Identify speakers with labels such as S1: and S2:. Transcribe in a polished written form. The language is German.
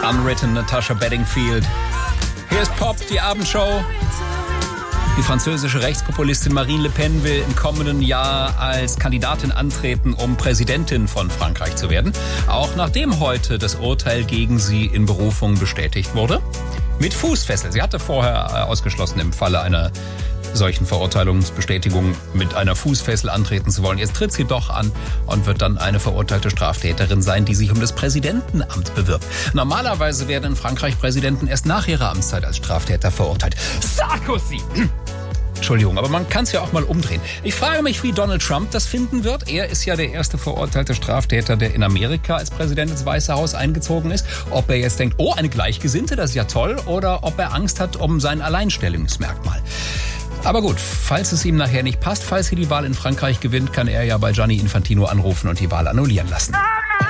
S1: Unwritten, Natasha Bedingfield. Hier ist Pop, die Abendshow. Die französische Rechtspopulistin Marine Le Pen will im kommenden Jahr als Kandidatin antreten, um Präsidentin von Frankreich zu werden. Auch nachdem heute das Urteil gegen sie in Berufung bestätigt wurde. Mit Fußfessel. Sie hatte vorher ausgeschlossen, im Falle einer solchen Verurteilungsbestätigung mit einer Fußfessel antreten zu wollen. Jetzt tritt sie doch an und wird dann eine verurteilte Straftäterin sein, die sich um das Präsidentenamt bewirbt. Normalerweise werden in Frankreich Präsidenten erst nach ihrer Amtszeit als Straftäter verurteilt. Sarkozy! Entschuldigung, aber man kann es ja auch mal umdrehen. Ich frage mich, wie Donald Trump das finden wird. Er ist ja der erste verurteilte Straftäter, der in Amerika als Präsident ins Weiße Haus eingezogen ist. Ob er jetzt denkt, oh, eine Gleichgesinnte, das ist ja toll, oder ob er Angst hat um sein Alleinstellungsmerkmal. Aber gut, falls es ihm nachher nicht passt, falls er die Wahl in Frankreich gewinnt, kann er ja bei Gianni Infantino anrufen und die Wahl annullieren lassen.